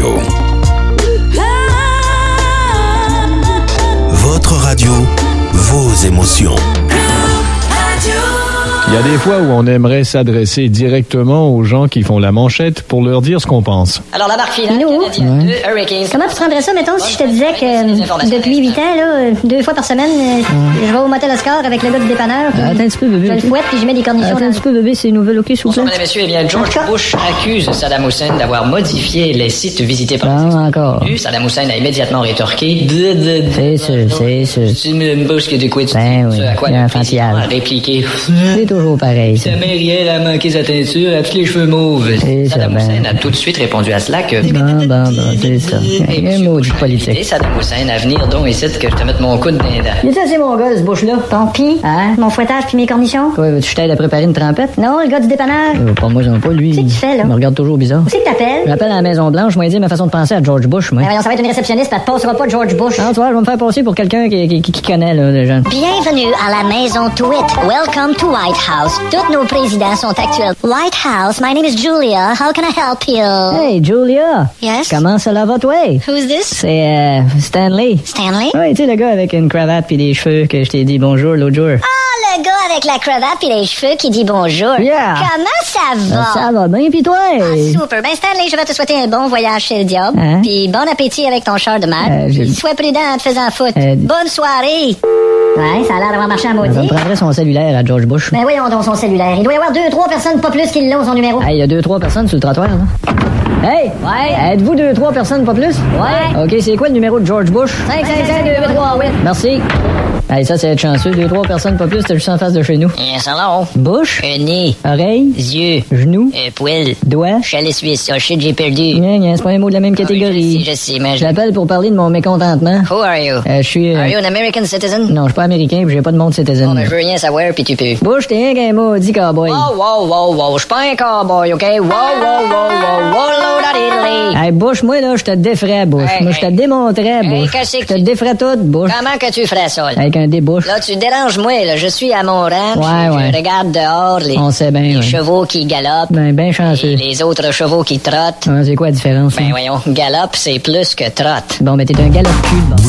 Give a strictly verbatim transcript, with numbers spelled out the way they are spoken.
Radio. Votre radio, vos émotions. Il y a des fois où on aimerait s'adresser directement aux gens qui font la manchette pour leur dire ce qu'on pense. Alors la marque finale, Nous, Canadien, deux Hurricanes. Comment tu prendrais ça, mettons, si je te disais que euh, depuis huit ans, là, deux fois par semaine, euh, je vais au motel Oscar avec le gars du dépanneur. puis Attends un petit peu, bébé. Je le fouette puis je mets des cornichons. Attends un dans- petit peu, bébé, c'est une nouvelle, ok, s'il vous Bonsoir, plaît? mesdames et messieurs. Eh bien, George Bush accuse Saddam Hussein d'avoir modifié les sites visités par Ah, les encore. extrêmes. Saddam Hussein a immédiatement rétorqué. C'est sûr, c'est sûr. Tu me bouges que de quoi tu Ben dis. oui, Ce à quoi il y a le un président facial. a répliqué. C'est toujours pareil, ça. Ta mère, elle a manqué sa teinture, elle a tous les cheveux mauves. C'est ça, Saddam ben. Hussein a tout de suite répondu à cela que... Bon, bon, bon, c'est ça. Et Un mot du politique. Saddam Hussein à venir donc ici que je te mette mon coude dans les dents. Il est assez mon gars, ce bouche-là. Ton pis, Hein? mon fouettage puis mes cornichons. Quoi, veux-tu que je t'aide à préparer une trempette? Non, le gars du dépanneur. Euh, pas moi, j'en pas, lui. Qu'est-ce que tu fais, là? Il me regarde toujours bizarre. Où c'est que Je t'appelles? m'appelle à la Maison-Blanche, moi, dire ma façon de penser à George Bush, moi. Ben voyons, ça va être une réceptionniste, elle te passera pas de George Bush. Non, tu vois, je vais me faire passer pour quelqu'un qui, qui, qui- qui connaît, là, les gens. Bienvenue à la maison Tweet. Welcome to White House. Tous nos présidents sont actuels. White House, my name is Julia. How can I help you? Hey, Julia! Yes? Comment ça va, toi? Who's this? C'est, euh, Stanley. Stanley? Ouais, tu sais, le gars avec une cravate pis des cheveux que je t'ai dit bonjour l'autre jour. Ah, le gars avec la cravate et les cheveux qui dit bonjour. Yeah. Comment ça va? Ah, ça va bien, pis toi? Ah, super. Ben, Stanley, je vais te souhaiter un bon voyage chez le diable. Hein? Puis bon appétit avec ton char de mal. Euh, je- Puis sois prudent en te faisant foutre. Euh, Bonne soirée. Ouais, ça a l'air d'avoir marché à Ça me maudit. prendrait son cellulaire à George Bush. Ben voyons donc son cellulaire. Il doit y avoir deux, trois personnes, pas plus qui l'ont, son numéro. Hey, il y a deux, trois personnes sur le trottoir, là. Hey! Ouais. Êtes-vous deux, trois personnes, pas plus? Ouais. OK, c'est quoi le numéro de George Bush? cinq cinq cinq deux trois huit. Merci. Hey, ça, c'est être chanceux. Deux, trois personnes, pas plus, t'es juste en face de chez nous. Yes, alors. Bouche, Un nez, oreille, yeux, genou, un poil, doigt. chalet suisse. Oh shit, j'ai perdu. Gna, gna, c'est pas un mot de la même Ah oui, catégorie. je sais, je sais, mais Je je... l'appelle pour parler de mon mécontentement. Who are you? Euh, je suis... euh, Are you an American citizen? Non, je suis pas américain pis j'ai pas de monde citizen. Bon, ben, je veux rien savoir, puis tu peux. Bush, t'es rien qu'un maudit cowboy. Wow, wow, wow, wow, je suis pas un cowboy, OK? Wow, wow, wow, wow, wow, low, Hey, Bush, moi, là, je te défrais, Bush. Hey, moi, je te hey. démontrais, Hey, Bush. qu'est-ce Je que te tu- défrais tout, Bush. Comment que tu ferais ça, là? Avec un débouche. Là, tu déranges moi, là. Je suis à mon ranch. Ouais, je ouais. regarde dehors les, On sait bien, les ouais. chevaux qui galopent. Ben, ben chanceux. Et les autres chevaux qui trottent. Ah, c'est quoi la différence? Ben hein? voyons, galope, c'est plus que trotte. Bon, ben, t'es un galop de cul, bon.